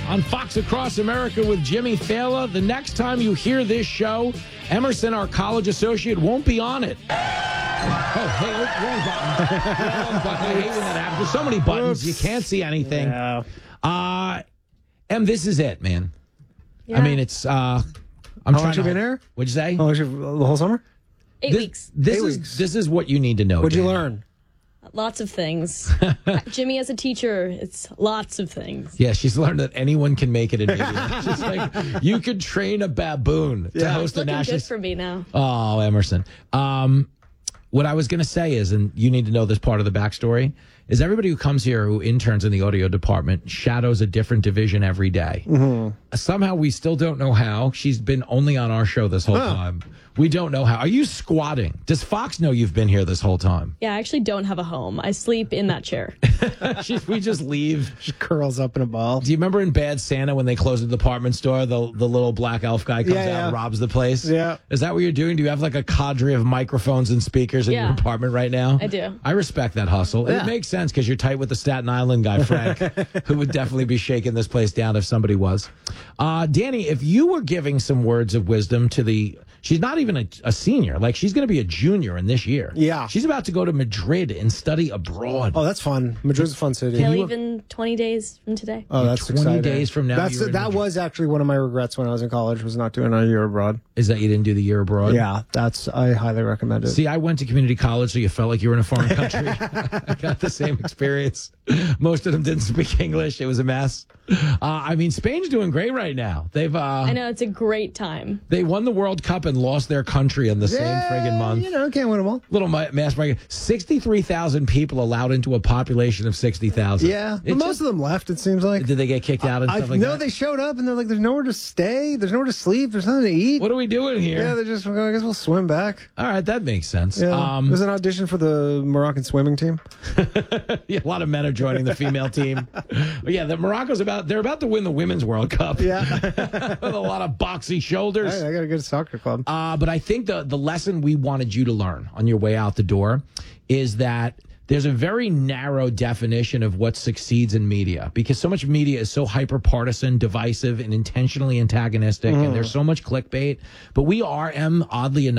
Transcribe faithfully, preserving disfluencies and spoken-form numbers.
on Fox Across America with Jimmy Fallon. The next time you hear this show, Emerson, our college associate, won't be on it. Oh, hey, wrong button. Wrong button. I hate when that happens. There's so many buttons, Oops. You can't see anything. Yeah. Uh, Em, this is it, man. Yeah. I mean, it's... Uh, I'm How trying long to, you been here? What'd you say? How long you, the whole summer? Eight this, weeks. This Eight is weeks. this is what you need to know. What'd you Dan. learn? Lots of things. Jimmy, as a teacher, it's lots of things. Yeah, she's learned that anyone can make it in media. Just like you could train a baboon to Yeah. host It's a looking national. good for me now. Oh, Emerson. Um, what I was going to say is, and you need to know this part of the backstory, is everybody who comes here who interns in the audio department shadows a different division every day. Mm-hmm. Somehow we still don't know how. She's been only on our show this whole Huh. time. We don't know how. Are you squatting? Does Fox know you've been here this whole time? Yeah, I actually don't have a home. I sleep in that chair. She, we just leave. She curls up in a ball. Do you remember in Bad Santa when they closed the department store, the the little black elf guy comes Yeah, out yeah. and robs the place? Yeah. Is that what you're doing? Do you have like a cadre of microphones and speakers in Yeah. your apartment right now? I do. I respect that hustle. Yeah. It makes sense because you're tight with the Staten Island guy, Frank, who would definitely be shaking this place down if somebody was. Uh, Danny, if you were giving some words of wisdom to the... She's not even a, a senior. Like, she's going to be a junior in this year. Yeah. She's about to go to Madrid and study abroad. Oh, that's fun. Madrid's a fun city. I leave in twenty days from today. Oh, that's twenty exciting. days from now, That's you're in that Madrid. was actually one of my regrets when I was in college was not doing a year abroad. Is that you didn't do the year abroad? Yeah, that's I highly recommend it. See, I went to community college, so you felt like you were in a foreign country. I got the same experience. Most of them didn't speak English. It was a mess. Uh, I mean, Spain's doing great right now. They've uh, I know, it's a great time. they won the World Cup and lost their country in the same Yeah, friggin' month. You know, can't win them all. Little ma- mass break. sixty-three thousand people allowed into a population of sixty thousand. Yeah, but most of them left. It seems like. Did they get kicked out and I stuff like no, that? they showed up and they're like, "There's nowhere to stay. There's nowhere to sleep. There's nothing to eat." What are we doing here? Yeah, they just. I guess we'll swim back. All right, that makes sense. Yeah, Um, it was an audition for the Moroccan swimming team. yeah, a lot of men are joining the female team. But yeah, the Morocco's about they're about to win the Women's World Cup. Yeah, With a lot of boxy shoulders. Hey, I got a good soccer club. Uh, but I think the the lesson we wanted you to learn on your way out the door is that there's a very narrow definition of what succeeds in media because so much media is so hyper partisan, divisive, and intentionally antagonistic, and there's so much clickbait. But we are, M, oddly enough,